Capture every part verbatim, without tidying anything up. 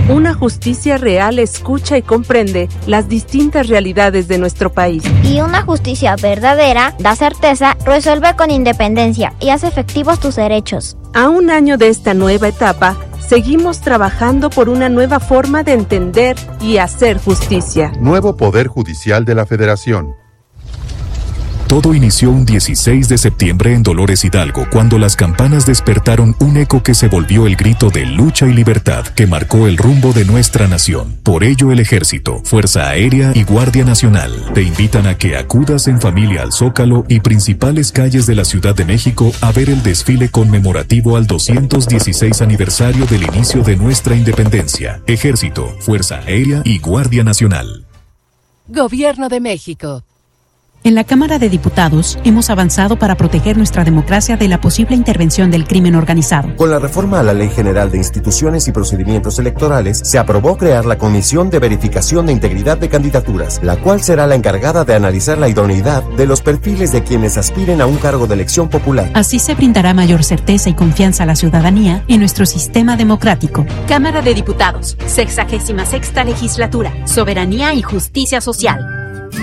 Una justicia real escucha y comprende las distintas realidades de nuestro país. Y una justicia verdadera da certeza, resuelve con independencia y hace efectivos tus derechos. A un año de esta nueva etapa, seguimos trabajando por una nueva forma de entender y hacer justicia. Nuevo Poder Judicial de la Federación. Todo inició un dieciséis de septiembre en Dolores Hidalgo, cuando las campanas despertaron un eco que se volvió el grito de lucha y libertad que marcó el rumbo de nuestra nación. Por ello, el Ejército, Fuerza Aérea y Guardia Nacional te invitan a que acudas en familia al Zócalo y principales calles de la Ciudad de México a ver el desfile conmemorativo al doscientos dieciséis aniversario del inicio de nuestra independencia. Ejército, Fuerza Aérea y Guardia Nacional. Gobierno de México. En la Cámara de Diputados hemos avanzado para proteger nuestra democracia de la posible intervención del crimen organizado. Con la reforma a la Ley General de Instituciones y Procedimientos Electorales, se aprobó crear la Comisión de Verificación de Integridad de Candidaturas, la cual será la encargada de analizar la idoneidad de los perfiles de quienes aspiren a un cargo de elección popular. Así se brindará mayor certeza y confianza a la ciudadanía en nuestro sistema democrático. Cámara de Diputados, sexagésima sexta legislatura, soberanía y justicia social.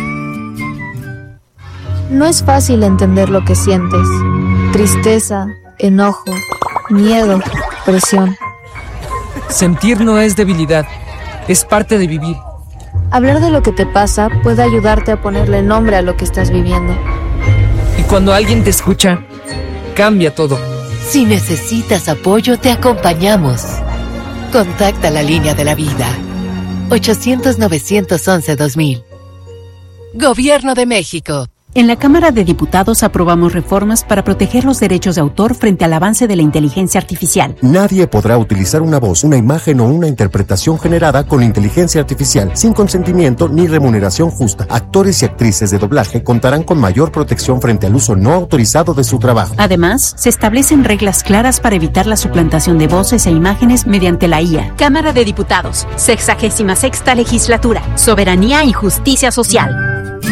No es fácil entender lo que sientes. Tristeza, enojo, miedo, presión. Sentir no es debilidad, es parte de vivir. Hablar de lo que te pasa puede ayudarte a ponerle nombre a lo que estás viviendo. Y cuando alguien te escucha, cambia todo. Si necesitas apoyo, te acompañamos. Contacta la línea de la vida. ochocientos, novecientos once, dos mil. Gobierno de México. En la Cámara de Diputados aprobamos reformas para proteger los derechos de autor frente al avance de la inteligencia artificial. Nadie podrá utilizar una voz, una imagen o una interpretación generada con inteligencia artificial sin consentimiento ni remuneración justa. Actores y actrices de doblaje contarán con mayor protección frente al uso no autorizado de su trabajo. Además, se establecen reglas claras para evitar la suplantación de voces e imágenes mediante la I A. Cámara de Diputados, sexagésima sexta legislatura, soberanía y justicia social.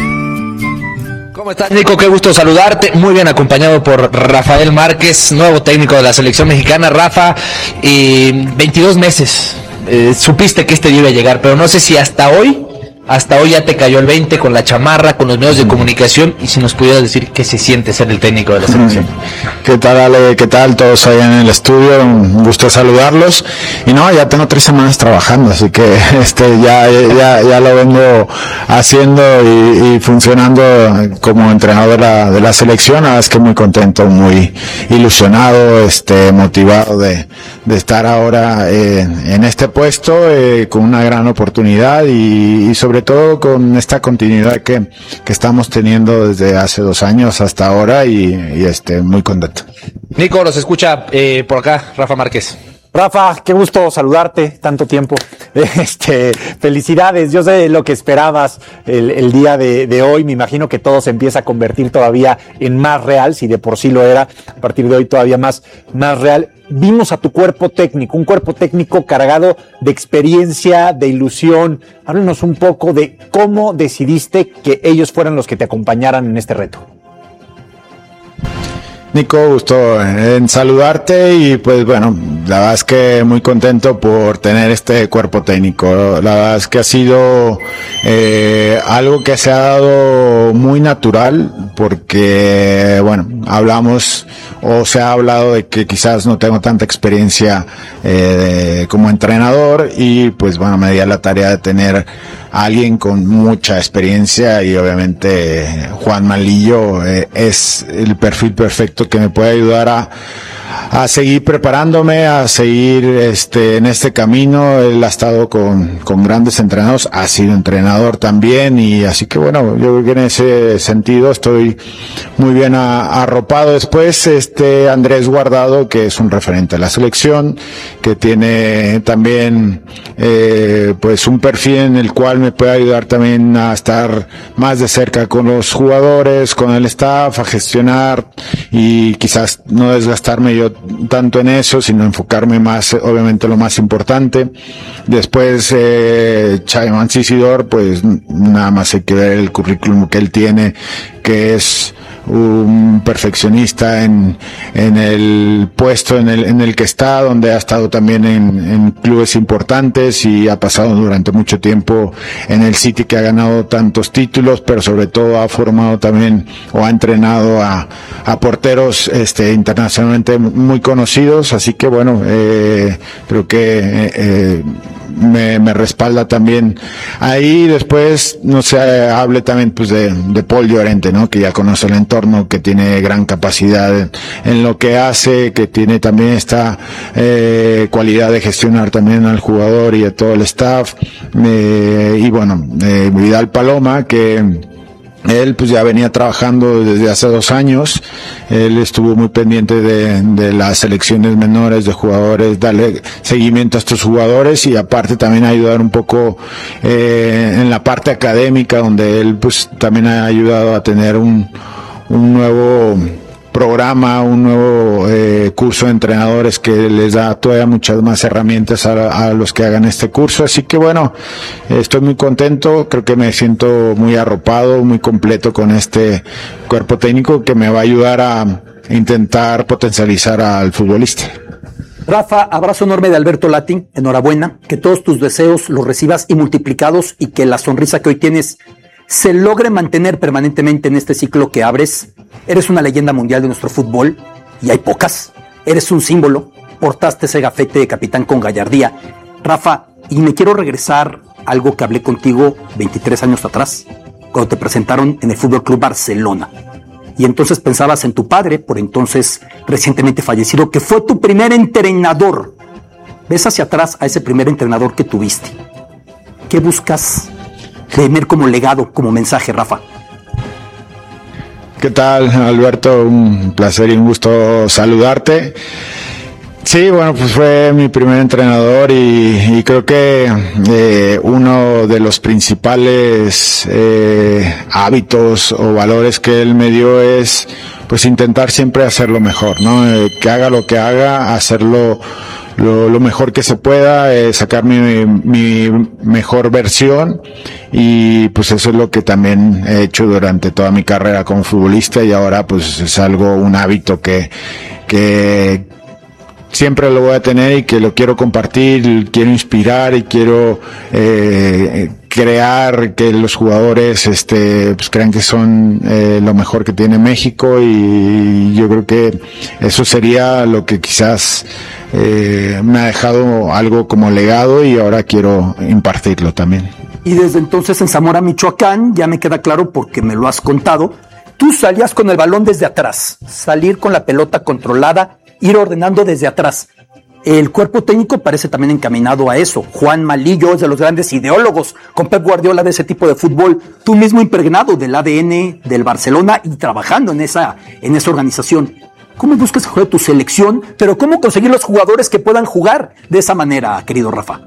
¿Cómo estás, Nico? Qué gusto saludarte. Muy bien acompañado por Rafael Márquez, nuevo técnico de la selección mexicana. Rafa, eh, veintidós meses. Eh, supiste que este día iba a llegar, pero no sé si hasta hoy, hasta hoy ya te cayó el veinte con la chamarra, con los medios de comunicación, y si nos pudieras decir qué se siente ser el técnico de la selección. ¿Qué tal, Ale? ¿Qué tal? Todos allá en el estudio, un gusto saludarlos. Y no, ya tengo tres semanas trabajando, así que este ya ya ya lo vengo haciendo y, y funcionando como entrenador de la, de la selección. La verdad es que muy contento, muy ilusionado, este motivado de, de estar ahora eh, en este puesto, eh, con una gran oportunidad y, y sobre sobre todo con esta continuidad que, que estamos teniendo desde hace dos años hasta ahora y, y este muy contento. Nico, nos escucha eh, por acá Rafa Márquez. Rafa, qué gusto saludarte, tanto tiempo. Este, felicidades, yo sé lo que esperabas el, el día de, de hoy, me imagino que todo se empieza a convertir todavía en más real, si de por sí lo era, a partir de hoy todavía más, más real. Vimos a tu cuerpo técnico, un cuerpo técnico cargado de experiencia, de ilusión. Háblanos un poco de cómo decidiste que ellos fueran los que te acompañaran en este reto. Nico, gusto en saludarte y pues bueno, la verdad es que muy contento por tener este cuerpo técnico. La verdad es que ha sido eh, algo que se ha dado muy natural porque, bueno, hablamos o se ha hablado de que quizás no tengo tanta experiencia eh, de, como entrenador y pues bueno, me di a la tarea de tener a alguien con mucha experiencia y obviamente eh, Juan Malillo eh, es el perfil perfecto que me puede ayudar a a seguir preparándome, a seguir este en este camino. Él ha estado con, con grandes entrenadores, ha sido entrenador también y así que bueno, yo creo que en ese sentido estoy muy bien a, arropado. Después este Andrés Guardado, que es un referente de la selección, que tiene también eh, pues un perfil en el cual me puede ayudar también a estar más de cerca con los jugadores, con el staff, a gestionar y quizás no desgastarme yo tanto en eso, sino enfocarme más, obviamente, lo más importante. Después, eh, Chayman Mancisidor, pues nada más hay que ver el currículum que él tiene, que es un perfeccionista en, en el puesto en el, en el que está, donde ha estado también en, en clubes importantes y ha pasado durante mucho tiempo en el City, que ha ganado tantos títulos, pero sobre todo ha formado también o ha entrenado a, a porteros este, internacionalmente muy conocidos, así que bueno, eh, creo que eh, eh, me, me respalda también ahí. Después, no sé, hable también pues de, de Paul Llorente, ¿no? Que ya conoce el entorno, que tiene gran capacidad en, en lo que hace, que tiene también esta eh, cualidad de gestionar también al jugador y a todo el staff, eh, y bueno, eh, Vidal Paloma, que él pues ya venía trabajando desde hace dos años. Él estuvo muy pendiente de, de las selecciones menores de jugadores, darle seguimiento a estos jugadores y aparte también ayudar un poco eh, en la parte académica, donde él pues también ha ayudado a tener un, un nuevo programa, un nuevo eh, curso de entrenadores que les da todavía muchas más herramientas a, a los que hagan este curso. Así que bueno, eh, estoy muy contento, creo que me siento muy arropado, muy completo con este cuerpo técnico que me va a ayudar a intentar potencializar al futbolista. Rafa, abrazo enorme de Alberto Lati, enhorabuena, que todos tus deseos los recibas y multiplicados y que la sonrisa que hoy tienes se logre mantener permanentemente en este ciclo que abres. Eres una leyenda mundial de nuestro fútbol y hay pocas. Eres un símbolo, portaste ese gafete de capitán con gallardía. Rafa, y me quiero regresar a algo que hablé contigo veintitrés años atrás, cuando te presentaron en el Fútbol Club Barcelona. Y entonces pensabas en tu padre, por entonces recientemente fallecido, que fue tu primer entrenador. Ves hacia atrás a ese primer entrenador que tuviste. ¿Qué buscas tener como legado, como mensaje, Rafa? ¿Qué tal, Alberto? Un placer y un gusto saludarte. Sí, bueno, pues fue mi primer entrenador y, y creo que eh, uno de los principales eh, hábitos o valores que él me dio es pues intentar siempre hacerlo mejor, ¿no? Eh, que haga lo que haga, hacerlo Lo, lo mejor que se pueda, eh, sacar mi, mi mejor versión, y pues eso es lo que también he hecho durante toda mi carrera como futbolista, y ahora pues es algo, un hábito que, que siempre lo voy a tener y que lo quiero compartir, quiero inspirar y quiero eh, crear que los jugadores este pues crean que son eh, lo mejor que tiene México, y yo creo que eso sería lo que quizás eh, me ha dejado algo como legado, y ahora quiero impartirlo también. Y desde entonces en Zamora, Michoacán, ya me queda claro porque me lo has contado, tú salías con el balón desde atrás, salir con la pelota controlada, ir ordenando desde atrás. El cuerpo técnico parece también encaminado a eso. Juan Malillo es de los grandes ideólogos con Pep Guardiola de ese tipo de fútbol. Tú mismo impregnado del A D N del Barcelona y trabajando en esa, en esa organización. ¿Cómo buscas el juego de tu selección? Pero ¿cómo conseguir los jugadores que puedan jugar de esa manera, querido Rafa?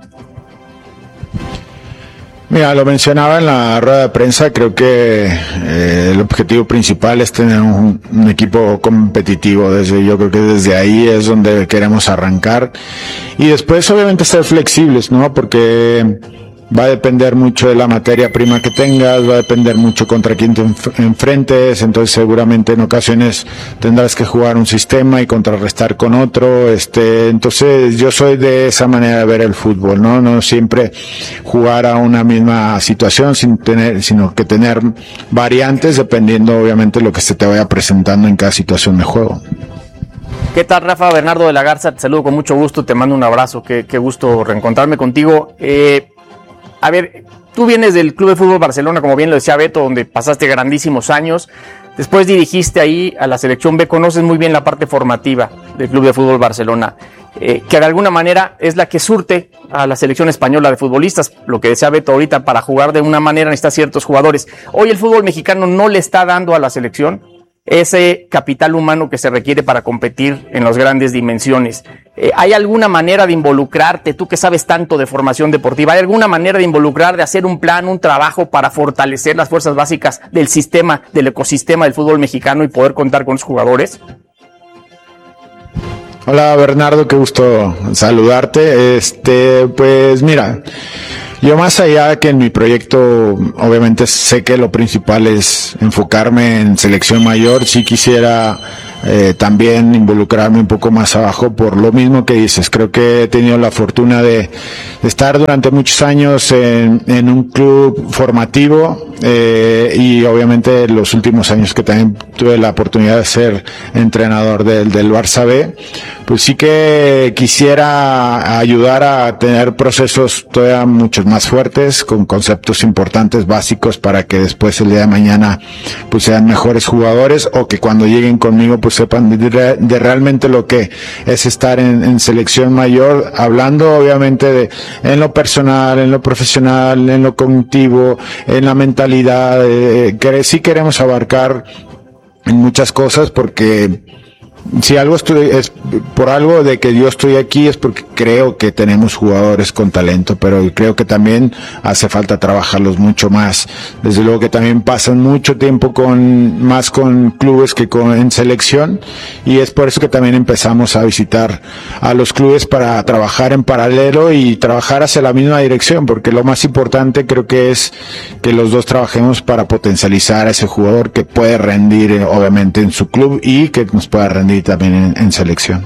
Mira, lo mencionaba en la rueda de prensa, creo que eh, el objetivo principal es tener un, un equipo competitivo. Desde, yo creo que desde ahí es donde queremos arrancar, y después obviamente ser flexibles, ¿no? Porque va a depender mucho de la materia prima que tengas, va a depender mucho contra quién te enf- enfrentes, entonces seguramente en ocasiones tendrás que jugar un sistema y contrarrestar con otro, este, entonces yo soy de esa manera de ver el fútbol, ¿no? No siempre jugar a una misma situación sin tener, sino que tener variantes dependiendo obviamente de lo que se te vaya presentando en cada situación de juego. ¿Qué tal, Rafa? Bernardo de la Garza, te saludo con mucho gusto, te mando un abrazo, qué, qué gusto reencontrarme contigo. Eh, A ver, tú vienes del Club de Fútbol Barcelona, como bien lo decía Beto, donde pasaste grandísimos años. Después dirigiste ahí a la selección B, conoces muy bien la parte formativa del Club de Fútbol Barcelona, eh, que de alguna manera es la que surte a la selección española de futbolistas. Lo que decía Beto ahorita, para jugar de una manera necesitas ciertos jugadores. Hoy el fútbol mexicano no le está dando a la selección ese capital humano que se requiere para competir en las grandes dimensiones. Eh, ¿Hay alguna manera de involucrarte, tú que sabes tanto de formación deportiva, hay alguna manera de involucrar, de hacer un plan, un trabajo para fortalecer las fuerzas básicas del sistema, del ecosistema del fútbol mexicano y poder contar con los jugadores? Hola Bernardo, qué gusto saludarte. Este, pues mira, yo más allá que en mi proyecto, obviamente sé que lo principal es enfocarme en selección mayor, sí quisiera eh, también involucrarme un poco más abajo por lo mismo que dices. Creo que he tenido la fortuna de, de estar durante muchos años en, en un club formativo eh, y obviamente los últimos años que también tuve la oportunidad de ser entrenador del, del Barça B, pues sí que quisiera ayudar a tener procesos todavía muchos más fuertes, con conceptos importantes, básicos, para que después el día de mañana pues sean mejores jugadores, o que cuando lleguen conmigo pues sepan de, de realmente lo que es estar en, en selección mayor, hablando obviamente de en lo personal, en lo profesional, en lo cognitivo, en la mentalidad, eh, que sí queremos abarcar en muchas cosas, porque si algo estoy, es por algo de que yo estoy aquí, es porque creo que tenemos jugadores con talento, pero creo que también hace falta trabajarlos mucho más. Desde luego que también pasan mucho tiempo con, más con clubes que con, en selección, y es por eso que también empezamos a visitar a los clubes para trabajar en paralelo y trabajar hacia la misma dirección, porque lo más importante creo que es que los dos trabajemos para potencializar a ese jugador que puede rendir, eh, obviamente en su club, y que nos pueda rendir también en, en selección.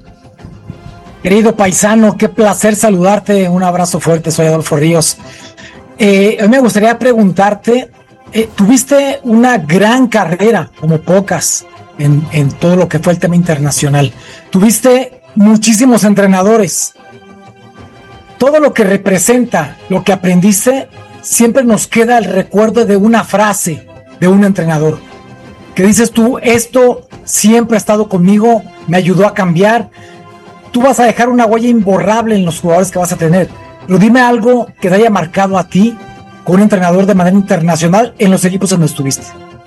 Querido paisano, qué placer saludarte, un abrazo fuerte, soy Adolfo Ríos. Eh, me gustaría preguntarte, eh, tuviste una gran carrera, como pocas, en, en todo lo que fue el tema internacional. Tuviste muchísimos entrenadores. Todo lo que representa, lo que aprendiste, siempre nos queda el recuerdo de una frase de un entrenador. Que dices tú, esto siempre ha estado conmigo, me ayudó a cambiar. Tú vas a dejar una huella imborrable en los jugadores que vas a tener. Pero dime algo que te haya marcado a ti con un entrenador de manera internacional en los equipos donde estuviste.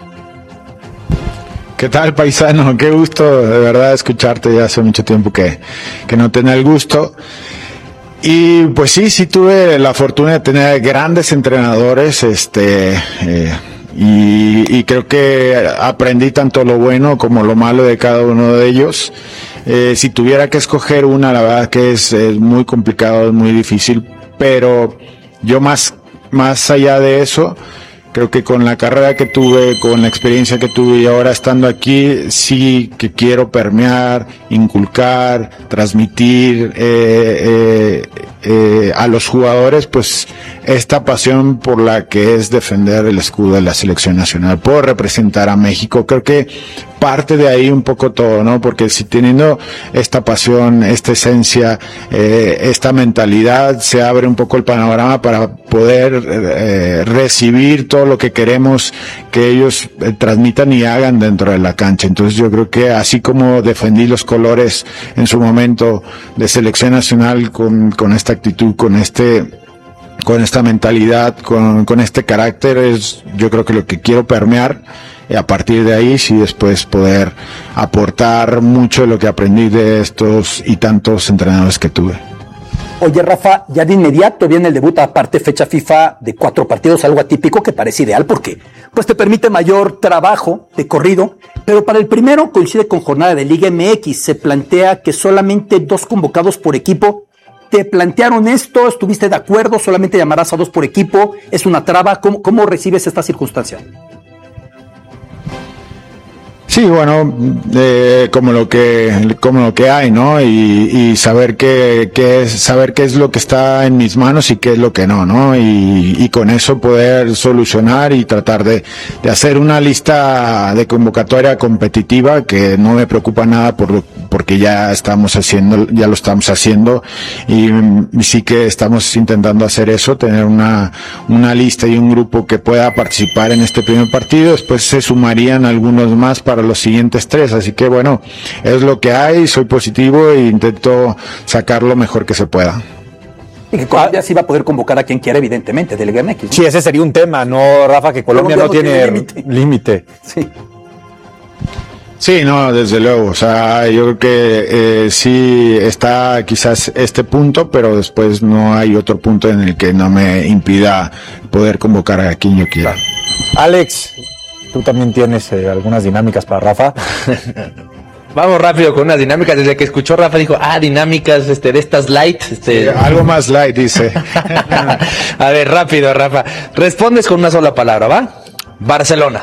¿Qué tal, paisano? Qué gusto de verdad escucharte. Ya hace mucho tiempo que, que no tenía el gusto. Y pues sí, sí tuve la fortuna de tener grandes entrenadores, este... Eh, Y, y creo que aprendí tanto lo bueno como lo malo de cada uno de ellos. Eh, si tuviera que escoger una, la verdad que es, es muy complicado, es muy difícil, pero yo más, más allá de eso, creo que con la carrera que tuve, con la experiencia que tuve y ahora estando aquí, sí que quiero permear, inculcar, transmitir eh, eh, eh, a los jugadores, pues esta pasión por la que es defender el escudo de la selección nacional, por representar a México. Creo que parte de ahí un poco todo, ¿no? Porque si teniendo esta pasión, esta esencia, eh, esta mentalidad, se abre un poco el panorama para poder eh, recibir todo lo que queremos que ellos eh, transmitan y hagan dentro de la cancha. Entonces yo creo que así como defendí los colores en su momento de selección nacional con, con esta actitud, con este con esta mentalidad, con, con este carácter, es yo creo que lo que quiero permear, y a partir de ahí sí después poder aportar mucho de lo que aprendí de estos y tantos entrenadores que tuve. Oye, Rafa, ya de inmediato viene el debut, aparte fecha FIFA de cuatro partidos, algo atípico que parece ideal porque pues te permite mayor trabajo de corrido, pero para el primero coincide con jornada de Liga M X, se plantea que solamente dos convocados por equipo. ¿Te plantearon esto? ¿Estuviste de acuerdo? ¿Solamente llamarás a dos por equipo? ¿Es una traba? ¿Cómo, cómo recibes esta circunstancia? Sí, bueno, eh, como lo que como lo que hay, ¿no? Y, y saber qué qué es saber qué es lo que está en mis manos y qué es lo que no, ¿no? Y, y con eso poder solucionar y tratar de, de hacer una lista de convocatoria competitiva, que no me preocupa nada por porque ya estamos haciendo, ya lo estamos haciendo, y, y sí que estamos intentando hacer eso, tener una una lista y un grupo que pueda participar en este primer partido. Después se sumarían algunos más para los siguientes tres, así que bueno, es lo que hay, soy positivo e intento sacar lo mejor que se pueda. Y que Colombia sí va a poder convocar a quien quiera, evidentemente, de Liga M X, ¿no? Sí, ese sería un tema, ¿no, Rafa? Que Colombia, Colombia no, no tiene límite. Sí. Sí, no, desde luego, o sea, yo creo que eh, sí está quizás este punto, pero después no hay otro punto en el que no me impida poder convocar a quien yo quiera. Alex, tú también tienes eh, algunas dinámicas para Rafa. Vamos rápido con unas dinámicas. Desde que escuchó Rafa dijo, ah, dinámicas este, de estas light. Este... Sí, algo más light, dice. A ver, rápido, Rafa. Respondes con una sola palabra, ¿va? Barcelona.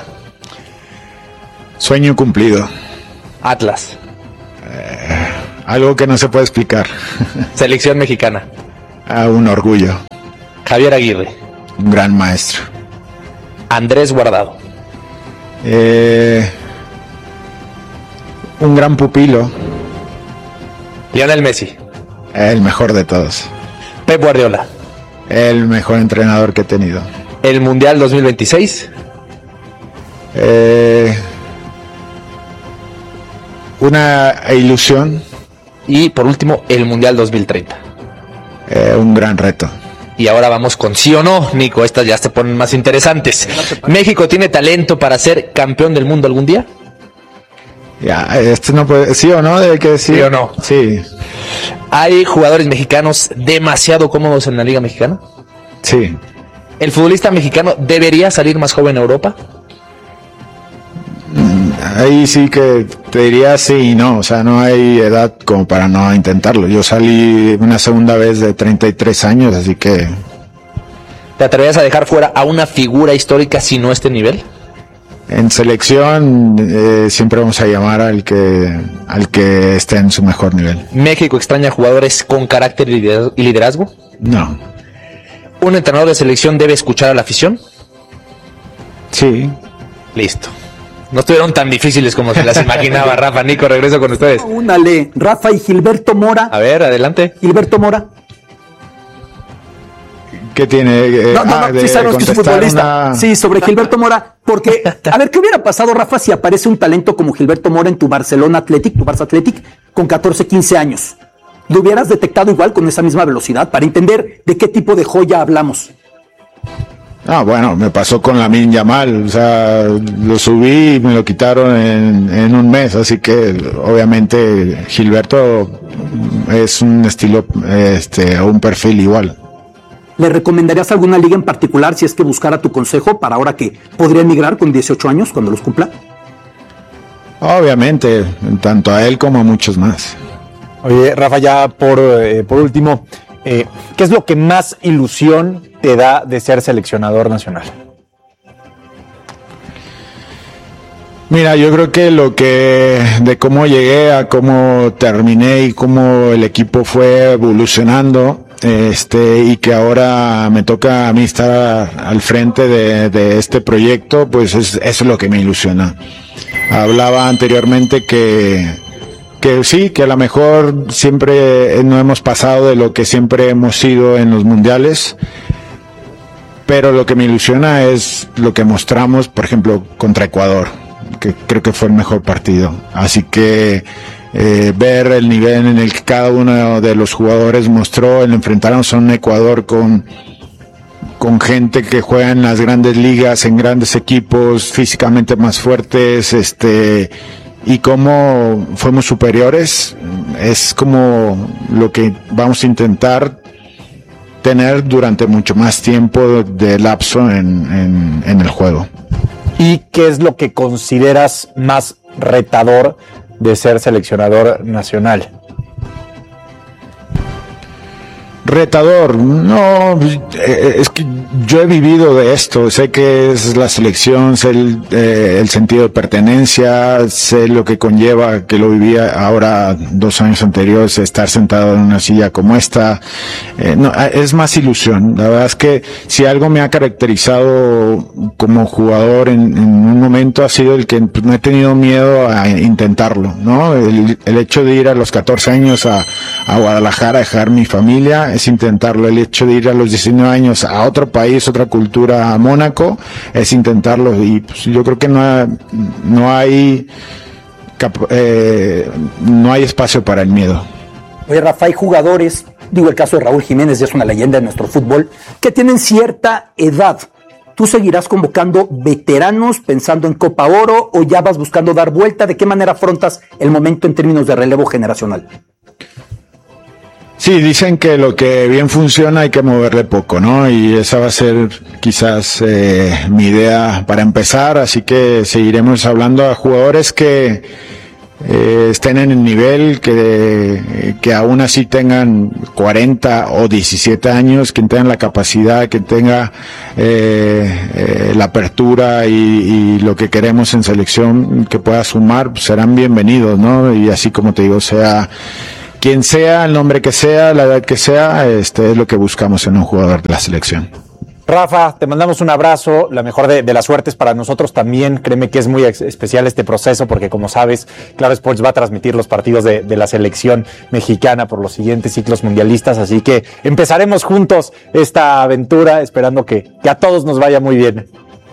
Sueño cumplido. Atlas. Eh, algo que no se puede explicar. Selección mexicana. Ah, un orgullo. Javier Aguirre. Un gran maestro. Andrés Guardado. Eh, un gran pupilo. Lionel Messi. El mejor de todos. Pep Guardiola. El mejor entrenador que he tenido. El Mundial dos mil veintiséis. Eh, una ilusión. Y por último, el Mundial dos mil treinta. Eh, un gran reto. Y ahora vamos con sí o no, Nico. Estas ya se ponen más interesantes. ¿México tiene talento para ser campeón del mundo algún día? Ya, este no puede, sí o no, debe que decir. Sí o no. Sí. ¿Hay jugadores mexicanos demasiado cómodos en la Liga Mexicana? Sí. ¿El futbolista mexicano debería salir más joven a Europa? Ahí sí que te diría sí y no, o sea, no hay edad como para no intentarlo. Yo salí una segunda vez de treinta y tres años, así que... ¿Te atreverías a dejar fuera a una figura histórica si no este nivel? En selección eh, siempre vamos a llamar al que al que esté en su mejor nivel. ¿México extraña jugadores con carácter y liderazgo? No. ¿Un entrenador de selección debe escuchar a la afición? Sí. Listo. No estuvieron tan difíciles como se las imaginaba. Rafa, Nico, regreso con ustedes. Únale, Rafa y Gilberto Mora. A ver, adelante. Gilberto Mora. ¿Qué tiene? Eh, no, no, no, ah, sí sabemos que es futbolista. Una... Sí, sobre Gilberto Mora. Porque, a ver, ¿qué hubiera pasado, Rafa, si aparece un talento como Gilberto Mora en tu Barcelona Athletic, tu Barça Athletic, con catorce, quince años? ¿Lo hubieras detectado igual con esa misma velocidad para entender de qué tipo de joya hablamos? Ah, bueno, me pasó con Lamine Yamal, o sea, lo subí y me lo quitaron en, en un mes, así que obviamente Gilberto es un estilo, este, un perfil igual. ¿Le recomendarías alguna liga en particular si es que buscara tu consejo para ahora que podría emigrar con dieciocho años cuando los cumpla? Obviamente, tanto a él como a muchos más. Oye, Rafa, ya por, eh, por último, eh, ¿qué es lo que más ilusión te da de ser seleccionador nacional? Mira, yo creo que lo que, de cómo llegué a cómo terminé y cómo el equipo fue evolucionando, este, y que ahora me toca a mí estar al frente de, de este proyecto, pues es, eso es lo que me ilusiona. Hablaba anteriormente que, que sí, que a lo mejor siempre no hemos pasado de lo que siempre hemos sido en los mundiales, pero lo que me ilusiona es lo que mostramos, por ejemplo, contra Ecuador, que creo que fue el mejor partido. Así que eh, ver el nivel en el que cada uno de los jugadores mostró, el enfrentarnos a un Ecuador con, con gente que juega en las grandes ligas, en grandes equipos, físicamente más fuertes, este, y cómo fuimos superiores, es como lo que vamos a intentar tener durante mucho más tiempo de lapso en, en, en el juego. ¿Y qué es lo que consideras más retador de ser seleccionador nacional? Retador, no, es que yo he vivido de esto, sé que es la selección, sé el, eh, el sentido de pertenencia, sé lo que conlleva, que lo vivía ahora dos años anteriores, estar sentado en una silla como esta, eh, no, es más ilusión. La verdad es que si algo me ha caracterizado como jugador en, en un momento ha sido el que pues, no he tenido miedo a intentarlo, ¿no? El, el hecho de ir a los catorce años a, a Guadalajara, dejar mi familia, es intentarlo. El hecho de ir a los diecinueve años a otro país, otra cultura, a Mónaco, es intentarlo. Y pues, yo creo que no hay, no hay eh, no hay espacio para el miedo. Oye, Rafa, hay jugadores, digo el caso de Raúl Jiménez, ya es una leyenda de nuestro fútbol, que tienen cierta edad. ¿Tú seguirás convocando veteranos pensando en Copa Oro o ya vas buscando dar vuelta? ¿De qué manera afrontas el momento en términos de relevo generacional? Sí, dicen que lo que bien funciona hay que moverle poco, ¿no? Y esa va a ser quizás eh, mi idea para empezar, así que seguiremos hablando a jugadores que eh, estén en el nivel, que, que aún así tengan cuarenta o diecisiete años, quien tenga la capacidad, quien tenga eh, eh, la apertura y, y lo que queremos en selección que pueda sumar, pues serán bienvenidos, ¿no? Y así como te digo, sea quien sea, el nombre que sea, la edad que sea, este es lo que buscamos en un jugador de la selección. Rafa, te mandamos un abrazo, la mejor de, de las suertes para nosotros también. Créeme que es muy ex- especial este proceso porque, como sabes, Claro Sports va a transmitir los partidos de, de la selección mexicana por los siguientes ciclos mundialistas, así que empezaremos juntos esta aventura, esperando que, que a todos nos vaya muy bien.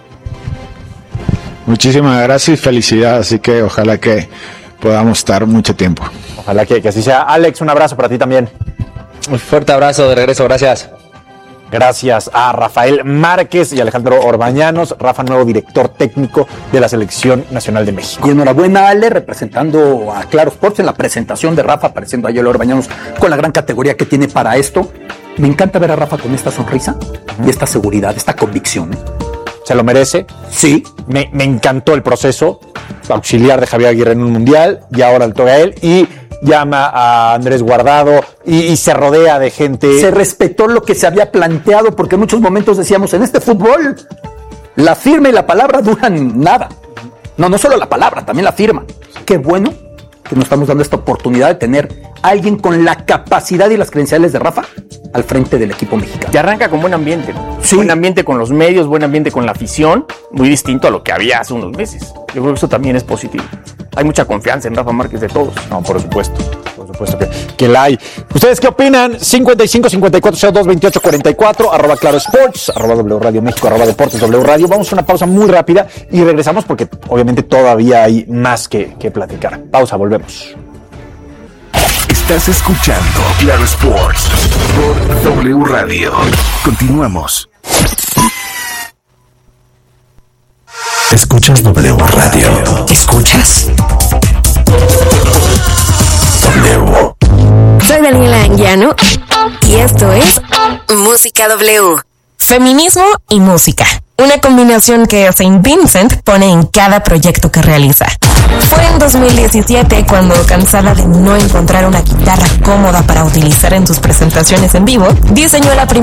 Muchísimas gracias y felicidades, así que ojalá que podamos estar mucho tiempo. Ojalá que, que así sea. Alex, un abrazo para ti también. Un fuerte abrazo de regreso, gracias. Gracias a Rafael Márquez y Alejandro Orbañanos. Rafa, nuevo director técnico de la Selección Nacional de México. Y enhorabuena, Ale, representando a Claro Sports en la presentación de Rafa, apareciendo a Yolo Orbañanos con la gran categoría que tiene para esto. Me encanta ver a Rafa con esta sonrisa uh-huh. y esta seguridad, esta convicción. ¿Se lo merece? Sí. Me, me encantó el proceso. Auxiliar de Javier Aguirre en un mundial y ahora le toca a él. Y llama a Andrés Guardado y, y se rodea de gente. Se respetó lo que se había planteado, porque en muchos momentos decíamos, en este fútbol la firma y la palabra duran nada. No, no solo la palabra, también la firma. Qué bueno que nos estamos dando esta oportunidad de tener a alguien con la capacidad y las credenciales de Rafa al frente del equipo mexicano. Y arranca con buen ambiente, ¿no? Sí. Buen ambiente con los medios, buen ambiente con la afición, muy distinto a lo que había hace unos meses. Yo creo que eso también es positivo. Hay mucha confianza en Rafa Márquez de todos. No, por supuesto, por supuesto que, que la hay. ¿Ustedes qué opinan? cincuenta y cinco, cincuenta y cuatro, cero dos, veintiocho, cuarenta y cuatro, arroba Claro Sports, arroba W Radio México, arroba Deportes W Radio. Vamos a una pausa muy rápida y regresamos porque obviamente todavía hay más que, que platicar. Pausa, volvemos. Estás escuchando Claro Sports por W Radio. Continuamos. Escuchas W Radio. ¿Escuchas? W. Soy Daniela Anguiano y esto es Música W. Feminismo y música. Una combinación que Saint Vincent pone en cada proyecto que realiza. Fue en dos mil diecisiete cuando, cansada de no encontrar una guitarra cómoda para utilizar en sus presentaciones en vivo, diseñó la primera